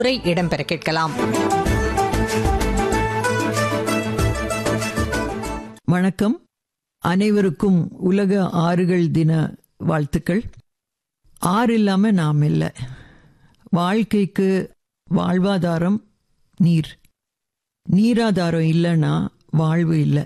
உரை இடம்பெற கேட்கலாம். வணக்கம். அனைவருக்கும் உலக ஆறுகள் தின வாழ்த்துக்கள். ஆறு இல்லாம நாம் இல்லை. வாழ்க்கைக்கு வாழ்வாதாரம் நீர். நீராதாரம் இல்லைன்னா வாழ்வு இல்லை.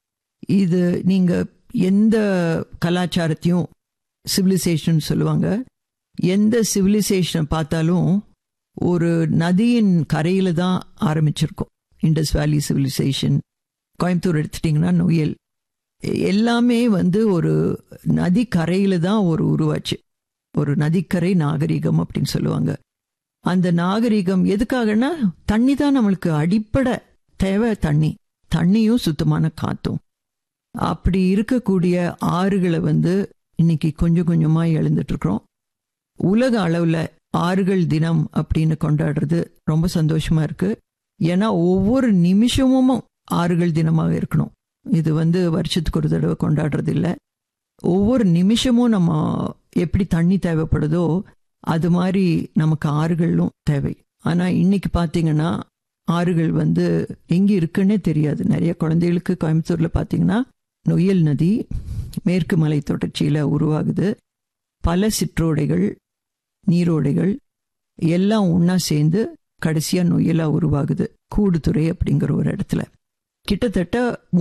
இது நீங்க எந்த கலாச்சாரத்தையும் சிவிலைசேஷன் சொல்லுவாங்க. எந்த சிவிலைசேஷனை பார்த்தாலும் ஒரு நதியின் கரையில தான் ஆரம்பிச்சிருக்கும். இண்டஸ் வேலி சிவிலைசேஷன், கோயம்புத்தூர் எடுத்துட்டிங்கன்னா நொய்யல், எல்லாமே ஒரு நதி கரையில தான் உருவாச்சு. ஒரு நதிக்கரை நாகரிகம் அப்படின்னு சொல்லுவாங்க. அந்த நாகரிகம் எதுக்காகனா தண்ணி தான் நம்மளுக்கு அடிப்படை தேவை. தண்ணியும் சுத்தமான காத்தும். அப்படி இருக்கக்கூடிய ஆறுகளை இன்னைக்கு கொஞ்சம் கொஞ்சமா எழுந்துட்டு இருக்கிறோம். உலக அளவுல ஆறுகள் தினம் அப்படின்னு கொண்டாடுறது ரொம்ப சந்தோஷமா இருக்கு. ஏன்னா ஒவ்வொரு நிமிஷமும் ஆறுகள் தினமாக இருக்கணும். இது வருஷத்துக்கு ஒரு தடவை கொண்டாடுறது இல்லை. ஒவ்வொரு நிமிஷமும் நம்ம எப்படி தண்ணி தேவைப்படுதோ அது மாதிரி நமக்கு ஆறுகளும் தேவை. ஆனா இன்னைக்கு பாத்தீங்கன்னா ஆறுகள் எங்க இருக்குன்னே தெரியாது. நிறைய குழந்தைகளுக்கு கோயம்புத்தூர்ல பாத்தீங்கன்னா நொய்யல் நதி மேற்கு மலை தொடர்ச்சியில உருவாகுது. பல சிற்றோடைகள், நீரோடைகள் எல்லாம் ஒன்னா சேர்ந்து கடைசியா நொய்யலா உருவாகுது. கூடுதுறை அப்படிங்கிற ஒரு இடத்துல கிட்டத்தட்ட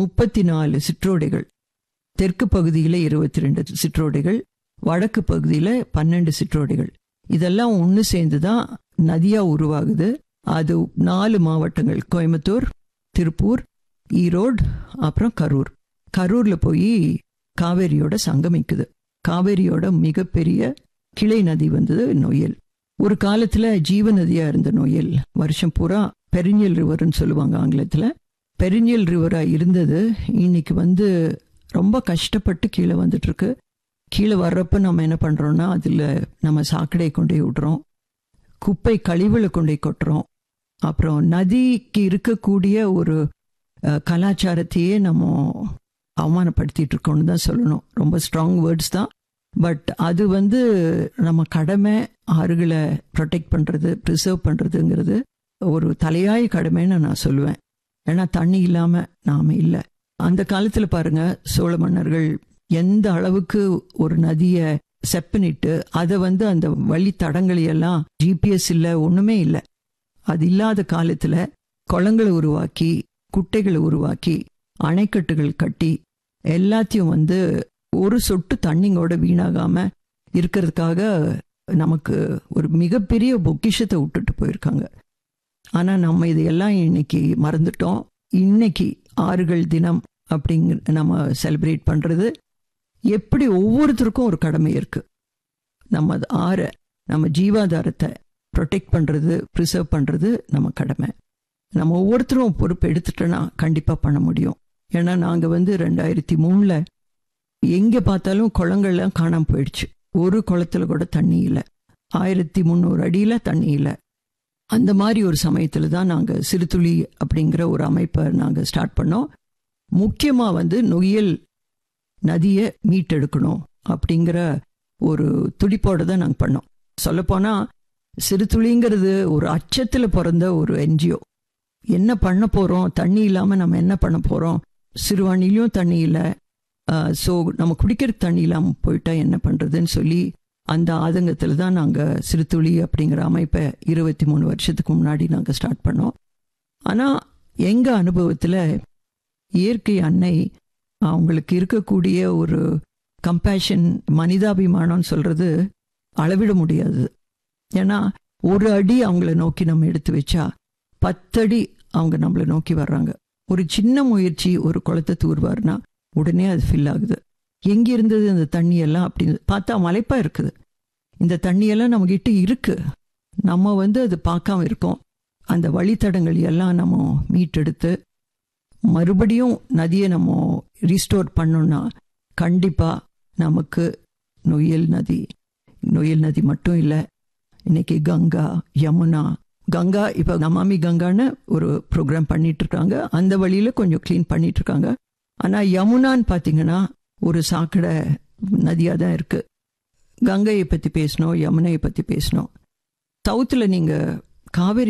34 சிற்றோடைகள். தெற்கு பகுதியில 22 சிற்றோடைகள், வடக்கு பகுதியில 12 சிற்றோடைகள். இதெல்லாம் ஒன்று சேர்ந்துதான் நதியா உருவாகுது. அது 4 மாவட்டங்கள்: கோயம்புத்தூர், திருப்பூர், ஈரோடு, அப்புறம் கரூர். கரூர்ல போய் காவேரியோட சங்கமிக்குது. காவேரியோட மிகப்பெரிய கிளை நதி நொய்யல். ஒரு காலத்துல ஜீவ நதியா இருந்த நொய்யல் வருஷம் பூரா பெரினியல் ரிவர்னு சொல்லுவாங்க ஆங்கிலத்துல. பெரினியல் ரிவரா இருந்தது. இன்னைக்கு ரொம்ப கஷ்டப்பட்டு கீழே வந்துட்டு இருக்கு. கீழே வர்றப்ப நம்ம என்ன பண்றோம்னா அதுல நம்ம சாக்கடையை கொண்டு விடுறோம், குப்பை கழிவுகளை கொண்டு கொட்டுறோம். அப்புறம் நதிக்கு இருக்கக்கூடிய ஒரு கலாச்சாரத்தையே நம்ம அவமானப்படுத்திட்டு இருக்கோம்னு தான் சொல்லணும். ரொம்ப ஸ்ட்ராங் வேர்ட்ஸ் தான். பட் அது நம்ம கடமை. ஆறுகளை ப்ரொடெக்ட் பண்றது, ப்ரிசர்வ் பண்றதுங்கிறது ஒரு தலையாய கடமைன்னு நான் சொல்லுவேன். ஏன்னா தண்ணி இல்லாம நாம இல்லை. அந்த காலத்துல பாருங்க, சோழ மன்னர்கள் எந்த அளவுக்கு ஒரு நதியை செப்பனிட்டு அதை அந்த வழி தடங்களையெல்லாம் ஜிபிஎஸ் இல்லை, ஒண்ணுமே இல்லை. அது இல்லாத காலத்துல குளங்களை உருவாக்கி, குட்டைகளை உருவாக்கி, அணைக்கட்டுகள் கட்டி எல்லாத்தையும் ஒரு சொட்டு தண்ணிங்கோட வீணாகாம இருக்கிறதுக்காக நமக்கு ஒரு மிகப்பெரிய பொக்கிஷத்தை விட்டுட்டு போயிருக்காங்க. ஆனா நம்ம இதையெல்லாம் இன்னைக்கு மறந்துட்டோம். இன்னைக்கு ஆறுகள் தினம் அப்படிங்கிற நம்ம செலிப்ரேட் பண்றது எப்படி ஒவ்வொருத்தருக்கும் ஒரு கடமை இருக்கு. நம்ம நம்ம ஜீவாதாரத்தை ப்ரொடெக்ட் பண்றது, ப்ரிசர்வ் பண்றது நம்ம கடமை. நம்ம ஒவ்வொருத்தரும் பொறுப்பு எடுத்துட்டோன்னா கண்டிப்பா பண்ண முடியும். ஏன்னா நாங்க 2003 எங்க பார்த்தாலும் குளங்கள்லாம் காணாம போயிடுச்சு. ஒரு குளத்துல கூட தண்ணி இல்லை. 1300 அடியில தண்ணி இல்லை. அந்த மாதிரி ஒரு சமயத்துல தான் நாங்க சிறுதுளி அப்படிங்கிற ஒரு அமைப்பை நாங்க ஸ்டார்ட் பண்ணோம். முக்கியமா நொய்யல் நதியை மீட்டெடுக்கணும் அப்படிங்கிற ஒரு துடிப்போட தான் நாங்க பண்ணோம். சொல்லப்போனா சிறுதுளிங்கிறது ஒரு அச்சத்துல பிறந்த ஒரு என்ஜிஓ. என்ன பண்ண போறோம், தண்ணி இல்லாம நம்ம என்ன பண்ண போறோம், சிறுவாணிலையும் தண்ணி இல்லை, ஸோ நம்ம குடிக்கிறதுக்கு தண்ணி இல்லாமல் போயிட்டா என்ன பண்றதுன்னு சொல்லி அந்த ஆதங்கத்தில் தான் நாங்கள் சிறுதுளி அப்படிங்கிற அமைப்பை 23 வருஷத்துக்கு முன்னாடி நாங்கள் ஸ்டார்ட் பண்ணோம். ஆனால் எங்கள் அனுபவத்தில் இயற்கை அன்னை அவங்களுக்கு இருக்கக்கூடிய ஒரு கம்பேஷன், மனிதாபிமானம்னு சொல்றது அளவிட முடியாது. ஏன்னா ஒரு அடி அவங்கள நோக்கி நம்ம எடுத்து வச்சா 10 அடி அவங்க நம்மளை நோக்கி வர்றாங்க. ஒரு சின்ன முயற்சி, ஒரு குளத்தை தூர்வாருன்னா உடனே அது ஃபில் ஆகுது. எங்க இருந்தது அந்த தண்ணியெல்லாம் அப்படின்னு பார்த்தா மலைப்பா இருக்குது. இந்த தண்ணியெல்லாம் நம்ம கிட்ட இருக்கு. நம்ம அது பார்க்காம இருக்கோம். அந்த வழித்தடங்கள் எல்லாம் நம்ம மீட்டெடுத்து மறுபடியும் நதியை நம்ம ரீஸ்டோர் பண்ணோம்னா கண்டிப்பா நமக்கு நொய்யல் நதி மட்டும் இல்லை, இன்னைக்கு கங்கா, யமுனா, கங்கா இப்ப நமாமி கங்கான்னு ஒரு ப்ரோக்ராம் பண்ணிட்டு இருக்காங்க. அந்த வழியில கொஞ்சம் கிளீன் பண்ணிட்டு இருக்காங்க. ஆனா யமுனான்னு பாத்தீங்கன்னா ஒரு சாக்கடை நதியா தான் இருக்கு. கங்கையை பத்தி பேசணும், யமுனையை பத்தி பேசணும். சவுத்துல நீங்க காவிரி